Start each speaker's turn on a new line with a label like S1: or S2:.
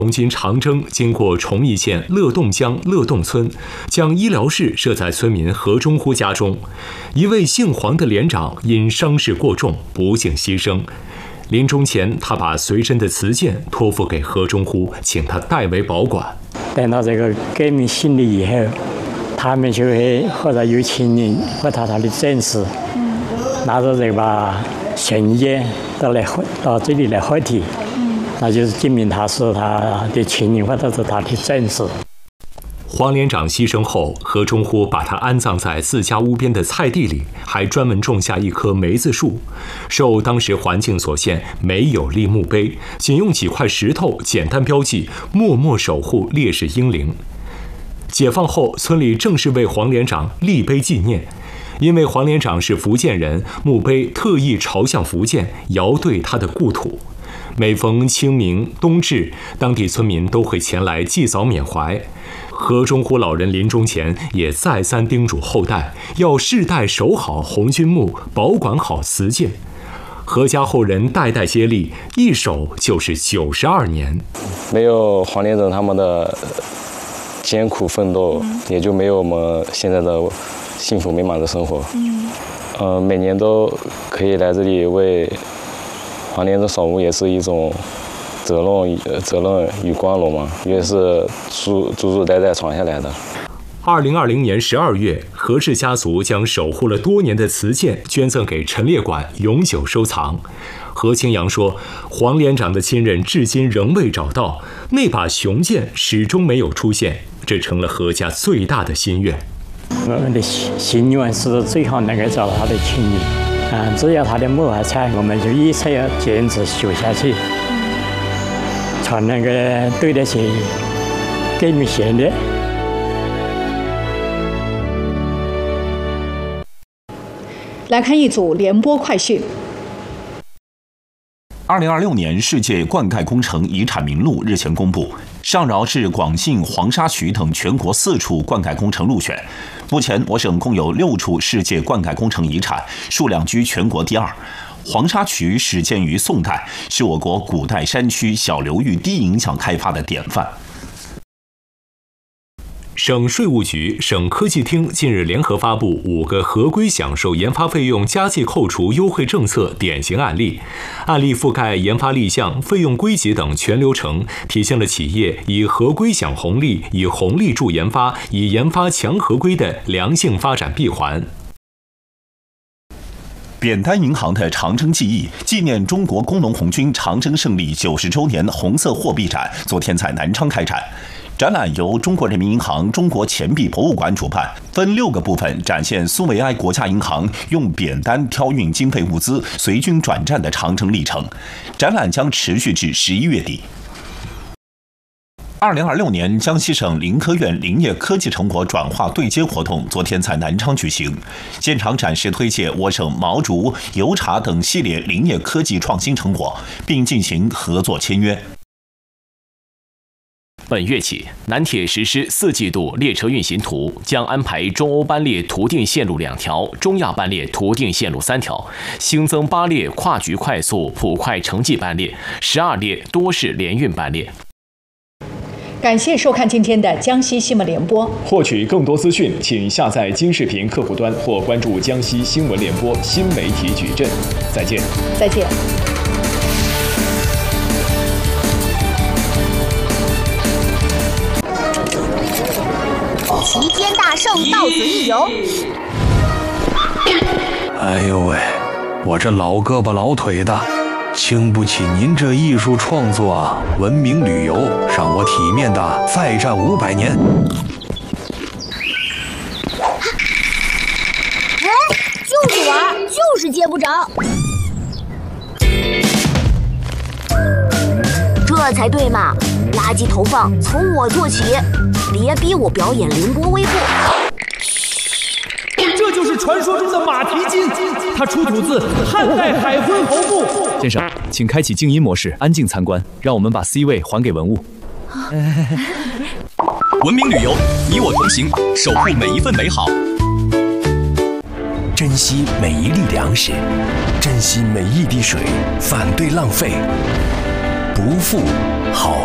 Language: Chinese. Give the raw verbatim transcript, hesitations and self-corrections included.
S1: 红军长征经过崇义县乐洞江乐洞村，将医疗室设在村民何中呼家中。一位姓黄的连长因伤势过重，不幸牺牲。临终前，他把随身的磁剑托付给何中呼，请他代为保管。
S2: 等到这个革命胜利以后，他们就会或者有亲人或他他的战士，拿着这把神剑到来到这里来合体。那就是证明他是他的亲人或者是他的战士。
S1: 黄连长牺牲后，何中呼把他安葬在自家屋边的菜地里，还专门种下一棵梅子树。受当时环境所限，没有立墓碑，仅用几块石头简单标记，默默守护烈士英灵。解放后，村里正式为黄连长立碑纪念。因为黄连长是福建人，墓碑特意朝向福建，遥对他的故土。每逢清明、冬至，当地村民都会前来祭扫缅怀。何中呼老人临终前也再三叮嘱后代，要世代守好红军墓，保管好磁剑。何家后人代代接力，一守就是九十二年。
S3: 没有黄连长他们的艰苦奋斗，也就没有我们现在的幸福美满的生活。嗯，呃，每年都可以来这里为黄连长扫墓，也是一种责任、责任与光荣嘛，因为是祖祖祖代代传下来的。
S1: 二零二零年十二月，何氏家族将守护了多年的磁剑捐赠给陈列馆，永久收藏。何清扬说，黄连长的亲人至今仍未找到那把雄剑，始终没有出现，这成了何家最大的心愿。
S2: 我们的心愿是最好能够找到他的亲人。嗯，只要他的墓还在，我们就一直要坚持修下去，才能够对得起革命先烈。
S4: 来看一组联播快讯。
S5: 二零二六年世界灌溉工程遗产名录日前公布，上饶市广信黄沙渠等全国四处灌溉工程入选。目前，我省共有六处世界灌溉工程遗产，数量居全国第二。黄沙渠始建于宋代，是我国古代山区小流域低影响开发的典范。
S1: 省税务局、省科技厅近日联合发布五个合规享受研发费用加计扣除优惠政策典型案例，案例覆盖研发立项、费用归集等全流程，体现了企业以合规享红利、以红利助研发、以研发强合规的良性发展闭环。
S5: 扁担银行的长征记忆纪念中国工农红军长征胜利九十周年红色货币展昨天在南昌开展。展览由中国人民银行中国钱币博物馆主办，分六个部分展现苏维埃国家银行用扁担挑运经费物资随军转战的长征历程。展览将持续至十一月底。二零二六年江西省林科院林业科技成果转化对接活动昨天在南昌举行，现场展示推介我省毛竹、油茶等系列林业科技创新成果，并进行合作签约。
S6: 本月起，南铁实施四季度列车运行图，将安排中欧班列途定线路两条，中亚班列途定线路三条，新增八列跨局快速普快城际班列，十二列多式联运班列。
S4: 感谢收看今天的江西新闻联播。
S7: 获取更多资讯，请下载金视频客户端或关注江西新闻联播新媒体矩阵。再见。
S4: 再见。
S8: 齐天大圣到此一游。
S9: 哎呦喂，我这老胳膊老腿的，经不起您这艺术创作啊！文明旅游让我体面的再战五百年。
S8: 哎，就是玩，就是接不着。这才对嘛！垃圾投放从我做起，别逼我表演凌波微步。
S10: 这就是传说中的马蹄金，它出土自汉代海昏侯墓。
S11: 先生，请开启静音模式，安静参观，让我们把 C 位还给文物。
S12: 文明旅游，你我同行，守护每一份美好，
S13: 珍惜每一粒粮食，珍惜每一滴水，反对浪费，不负好。